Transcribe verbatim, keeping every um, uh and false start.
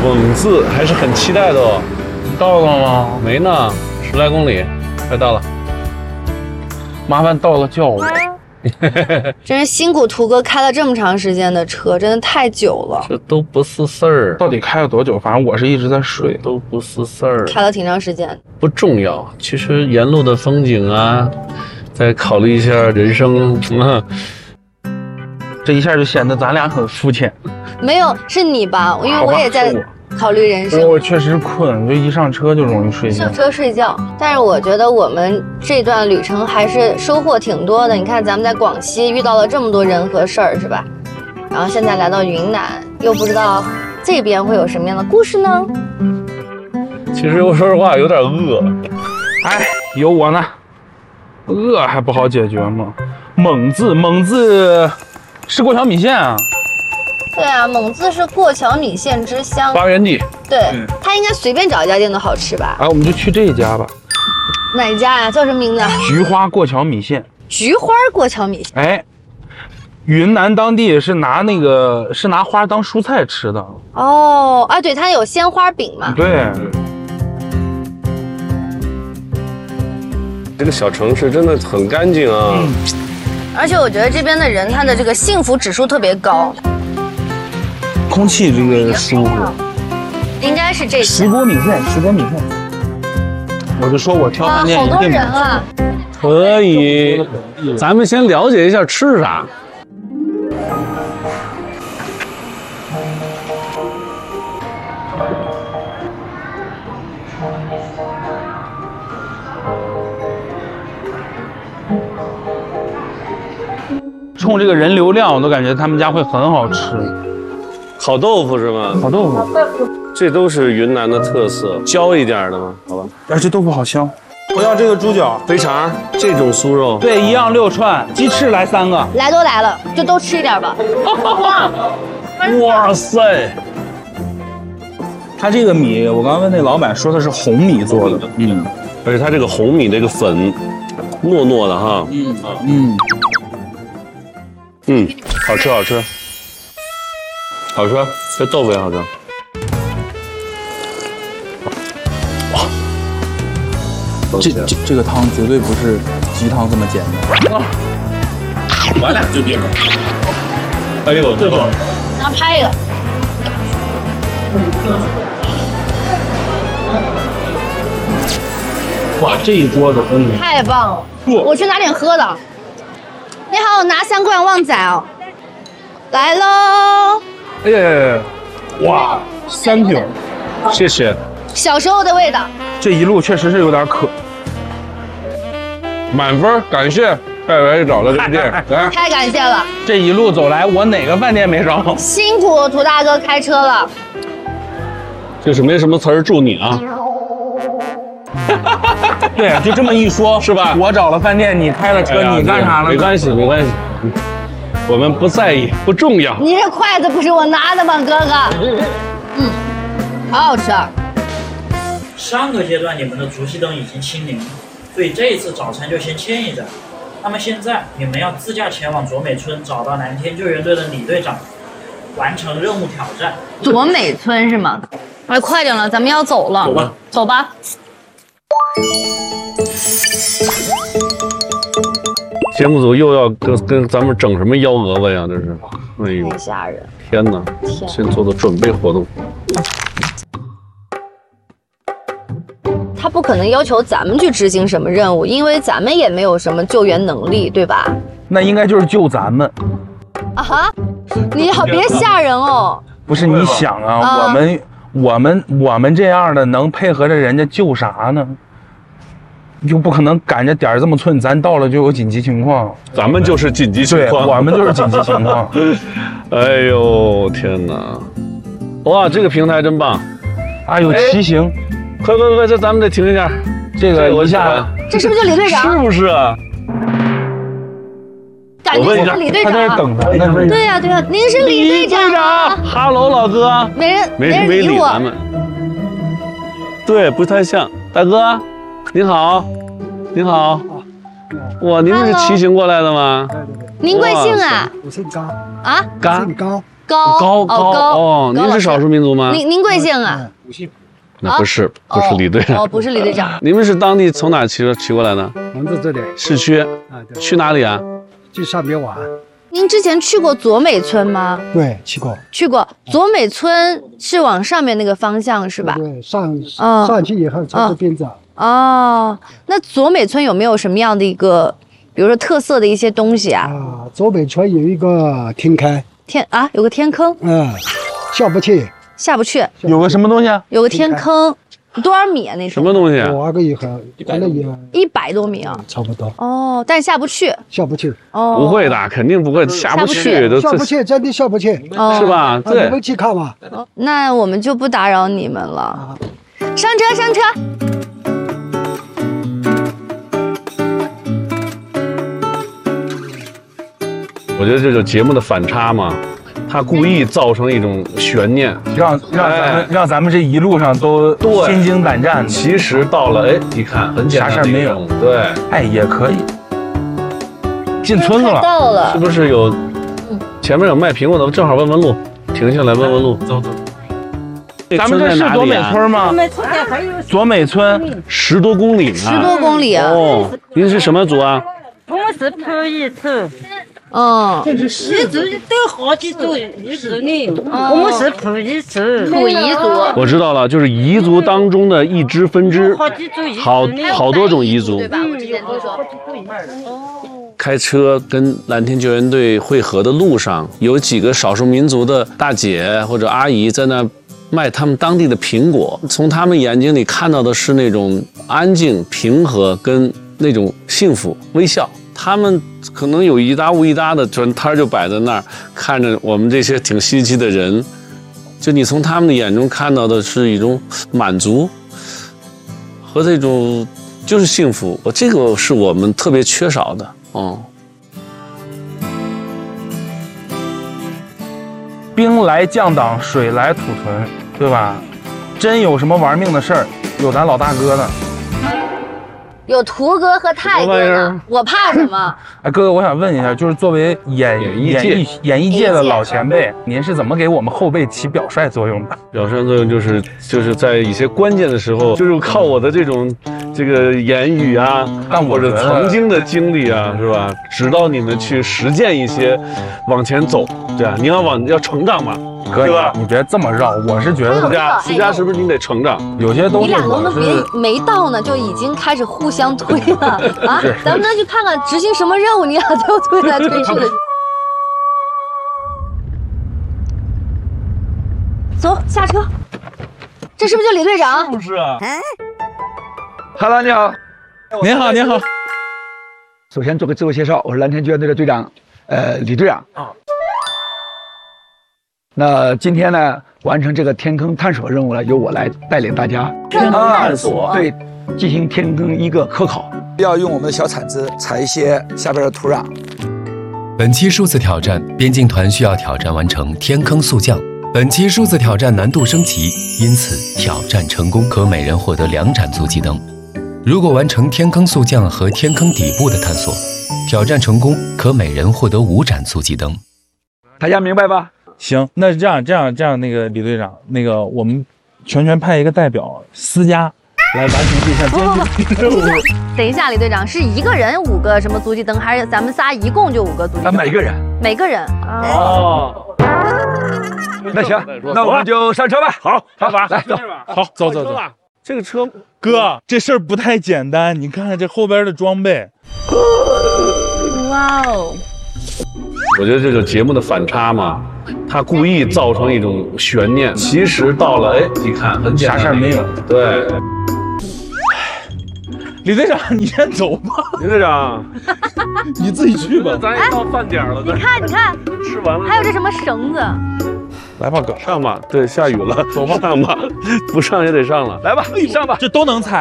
蒙自还是很期待的哦。 到了吗？ 没呢，十来公里，快到了。 麻烦到了叫我。 真是辛苦图哥开了这么长时间的车，真的太久了。 这都不是事儿， 到底开了多久？反正我是一直在睡， 都不是事儿。 开了挺长时间， 不重要。其实沿路的风景啊，再考虑一下人生，嗯， 这一下就显得咱俩很肤浅。 没有，是你吧？因为我也在考虑人生。 我确实困，就一上车就容易睡觉。 上车睡觉，但是我觉得我们这段旅程还是收获挺多的。你看，咱们在广西遇到了这么多人和事儿，是吧？然后现在来到云南，又不知道这边会有什么样的故事呢？ 其实我说实话有点饿。 哎，有我呢，饿还不好解决吗？蒙自，蒙自是过桥米线啊。 对啊，蒙自是过桥米线之乡， 发源地。 对，嗯、他应该随便找一家店都好吃吧？ 哎，我们就去这一家吧。 哪一家呀、啊？叫什么名字？ 菊花过桥米线。 菊花过桥米线。 哎，云南当地是拿那个是拿花当蔬菜吃的。 哦，啊，对，它有鲜花饼嘛。 对。 这个小城市真的很干净啊。嗯。 而且我觉得这边的人他的这个幸福指数特别高。 空气这个舒服， 应该是这石锅米线，石锅米线。我就说我挑饭店一定好多人啊！ 可以，咱们先了解一下吃啥。 冲这个人流量，我都感觉他们家会很好吃。 烤豆腐是吗？ 烤豆腐， 这都是云南的特色，焦一点的吗？好吧。 哎，这豆腐好香。我要这个猪脚、 肥肠，这种酥肉。 对，一样六串，鸡翅来三个。 来都来了，就都吃一点吧。 哇塞！ 他这个米，我刚刚问那老板说的是红米做的， 嗯，而且他这个红米这个粉，糯糯的哈， 嗯嗯嗯，好吃好吃。好吃，这豆腐也好吃。哇， 这这这个汤绝对不是鸡汤这么简单。啊， 我俩就别了。哎呦，这个， 然后拍一个。 哇，这一桌子真的太棒了！我去拿点喝的。你好，我拿三罐旺仔哦。来喽！ 哎呀，哇 ，Thank you， 谢谢。 小时候的味道。 这一路确实是有点渴。 满分，感谢带来找到这个店，来， 太感谢了。 这一路走来，我哪个饭店没找？ 辛苦涂大哥开车了。 就是没什么词儿，祝你啊。 对，就这么一说， 是吧？ 我找了饭店，你开了车，哎、你干啥了？ 没关系，没关系。我们不在意，不重要。 你这筷子不是我拿的吗，哥哥？嗯，好好吃啊。 上个阶段你们的竹溪灯已经清零了，所以这一次早餐就先欠一盏。那么现在你们要自驾前往卓美村，找到蓝天救援队的李队长，完成任务挑战。 卓美村是吗？哎，快点了，咱们要走了。 走吧， 走吧。 节目组又要跟跟咱们整什么幺蛾子呀？这是，哎呦， 太吓人！ 天哪！天，先做做准备活动。 他不可能要求咱们去执行什么任务，因为咱们也没有什么救援能力，对吧？ 那应该就是救咱们。 啊哈！你好，别吓人哦。 不是，你想啊，啊我们我们我们这样的能配合着人家救啥呢？又不可能赶着点儿这么寸，咱到了就有紧急情况， 咱们就是紧急情况， 我们就是紧急情况。 哎呦天哪！哇，这个平台真棒！ 啊，有骑行， 快快快，这咱们得停一下。 这个一下， 这是不是就李队长？ 是不是啊？ 感觉是李队长。 他在这等咱呢。 对呀对呀，您是李队长。 哈喽，老哥。 没人没人没理咱们。对，不太像，大哥。您好，您好，哇，您是骑行过来的吗？ 您贵姓啊？ 我姓高啊， 高姓高， 高高高哦，您是少数民族吗？ 您您贵姓啊？ 那不是，不是李队长。 哦，不是李队长。 你们是当地从哪骑骑过来的？ 我们在这里市区。 啊，对， 去哪里啊？ 去上边玩。 您之前去过左美村吗？ 对，去过。 去过。左美村是往上面那个方向是吧？ 对，上嗯上去以后朝这边走。 哦，那左美村有没有什么样的一个，比如说特色的一些东西啊？ 啊，左北村有一个天坑。 天啊，有个天坑。 嗯，下不去。 下不去。 有个什么东西啊？ 有个天坑。多少米啊？那什么东西啊？ 挖个以后，可能也一百多米啊， 差不多。 哦，但是下不去， 下不去。 哦， 不会的，肯定不会，下不去都下不去，真的下不去， 是吧？对， 你们去看吧。 那我们就不打扰你们了，上车，上车。 我觉得这就是节目的反差嘛。他故意造成一种悬念， 让让咱们、哎、让咱们这一路上都心惊胆战。 其实到了，哎，你看很简单， 啥事儿没有。 对， 哎，也可以进村子了。 到了， 是不是有？前面有卖苹果的，正好问问路，停下来问问路。走走。 咱们这是左美村吗？左美村十多公里呢。 十多公里啊！ 哦，您是什么族啊？ 我们是普彝族。 嗯， 彝族都好几种彝族呢，我们是普彝族。 普彝族， 我知道了，就是彝族当中的一支分支， 好几种彝族， 好好多种彝族， 对吧？我之前听说。 开车跟蓝天救援队会合的路上，有几个少数民族的大姐或者阿姨在那卖他们当地的苹果，从他们眼睛里看到的是那种安静、平和跟那种幸福、微笑。他们可能有一搭无一搭的转摊就摆在那儿，看着我们这些挺稀奇的人，就你从他们的眼中看到的是一种满足和这种就是幸福，我这个是我们特别缺少的。哦， 兵来将挡，水来土屯，对吧？真有什么玩命的事儿，有咱老大哥呢。 有图哥和泰哥呢，我怕什么？ 哎，哥哥，我想问一下，就是作为演演艺演艺界的老前辈，您是怎么给我们后辈起表率作用的？ 表率作用就是就是在一些关键的时候，就是靠我的这种这个言语啊， 但我或者曾经的经历啊，是吧？指导你们去实践一些，往前走，对吧？你要往要成长嘛。 可以吧？你别这么绕，我是觉得思佳，思佳是不是你得成长？ 有些东西你俩能不能别没到呢，就已经开始互相推了啊？咱们能去看看执行什么任务，你俩就推来推去的。走，下车。这是不是就李队长？ 不是啊。 哈喽，你好。 您好，您好。 首先做个自我介绍，我是蓝天救援队的队长，呃，李队长。啊。那今天呢，完成这个天坑探索任务呢，由我来带领大家天坑探索， 对，进行天坑一个科考，要用我们的小铲子踩一些下边的土壤。 本期数字挑战，边境团需要挑战完成天坑速降。本期数字挑战难度升级，因此挑战成功可每人获得两盏足迹灯。如果完成天坑速降和天坑底部的探索，挑战成功可每人获得五盏足迹灯。 大家明白吧？ 行，那这样这样这样，那个李队长，那个我们全权派一个代表思佳来完成这项艰巨任务。 等一下，李队长是一个人五个什么足迹灯，还是咱们仨一共就五个足迹灯？ 啊，每个人， 每个人。 哦。 那行，那我们就上车吧。 好，好吧， 来走， 好，走走走。 这个车， 哥，这事儿不太简单，你看看这后边的装备。 哇哦！ 我觉得这就是节目的反差嘛。他故意造成一种悬念，其实到了，哎，你看很简单， 啥事儿没有。 对， 李队长，你先走吧。 李队长， 你自己去吧。 咱也到饭点了， 你看，你看， 吃完了， 还有这什么绳子？ 来吧，哥， 上吧。对，下雨了，走吧，上吧，不上也得上了。 来吧，上吧， 这都能踩。